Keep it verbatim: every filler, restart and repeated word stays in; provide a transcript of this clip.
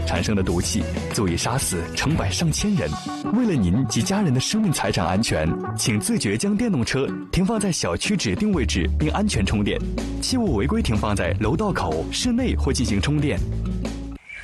产生的毒气，足以杀死成百上千人。为了您及家人的生命财产安全，请自觉将电动车停放在小区指定位置并安全充电，切勿违规停放在楼道口、室内或进行充电。